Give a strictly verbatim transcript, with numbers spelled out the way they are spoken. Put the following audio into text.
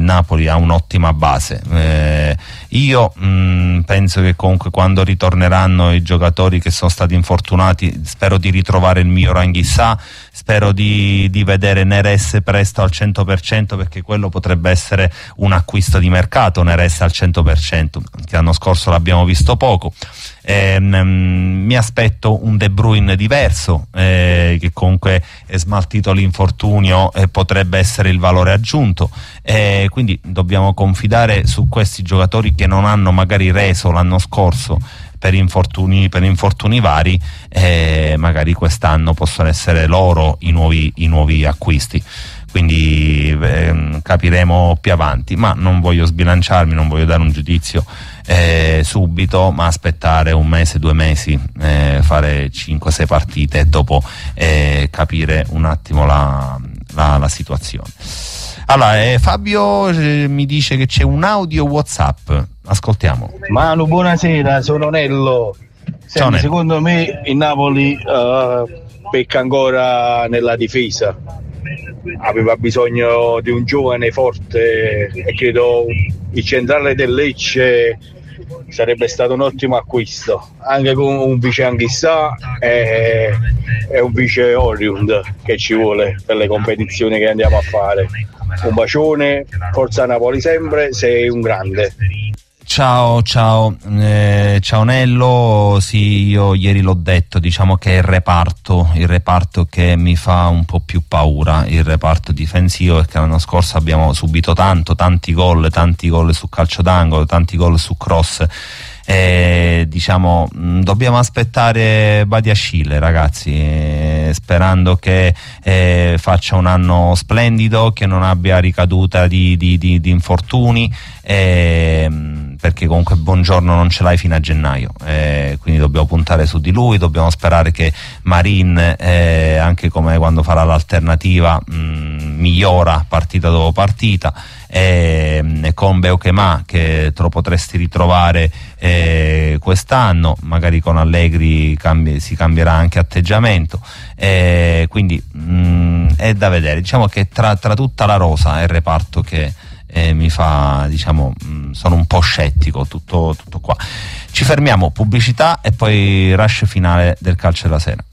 Napoli ha un'ottima base. Eh, io mh, penso che comunque quando ritorneranno i giocatori che sono stati infortunati, spero di ritrovare il miglior Anghissà, spero di, di vedere Neres presto al cento per cento, perché quello potrebbe essere un acquisto di mercato, Neres al cento per cento, che l'anno scorso l'abbiamo visto poco. Eh, mh, mi aspetto un De Bruyne diverso, eh, che comunque è smaltito l'infortunio e potrebbe essere il valore aggiunto, eh, quindi dobbiamo confidare su questi giocatori che non hanno magari reso l'anno scorso per infortuni, per infortuni vari, eh, magari quest'anno possono essere loro i nuovi, i nuovi acquisti. Quindi eh, capiremo più avanti, ma non voglio sbilanciarmi, non voglio dare un giudizio eh, subito, ma aspettare un mese, due mesi, eh, fare cinque sei partite e dopo eh, capire un attimo la, la, la situazione. Allora, eh, Fabio eh, mi dice che c'è un audio WhatsApp, ascoltiamo. Manu, buonasera, sono Nello. Senti, Nello. Secondo me il Napoli uh, pecca ancora nella difesa. Aveva bisogno di un giovane forte e credo il centrale del Lecce sarebbe stato un ottimo acquisto, anche con un vice Anghissà e, e un vice Oriund che ci vuole per le competizioni che andiamo a fare. Un bacione, forza Napoli sempre, sei un grande. Ciao, ciao, eh, ciao Nello. Sì, io ieri l'ho detto, diciamo che è il reparto, il reparto che mi fa un po' più paura, il reparto difensivo, perché l'anno scorso abbiamo subito tanto, tanti gol, tanti gol su calcio d'angolo, tanti gol su cross. Eh, diciamo mh, dobbiamo aspettare Badiashile, ragazzi, eh, sperando che eh, faccia un anno splendido, che non abbia ricaduta di, di, di, di infortuni, eh, perché comunque Buongiorno non ce l'hai fino a gennaio, eh, quindi dobbiamo puntare su di lui, dobbiamo sperare che Marin, eh, anche come quando farà l'alternativa, mh, migliora partita dopo partita, e, e con Beukema che te lo potresti ritrovare eh, quest'anno, magari con Allegri cambi, si cambierà anche atteggiamento, eh, quindi mh, è da vedere. Diciamo che tra, tra tutta la rosa è il reparto che eh, mi fa, diciamo, mh, sono un po' scettico, tutto, tutto qua. Ci fermiamo, pubblicità e poi rush finale del calcio della sera.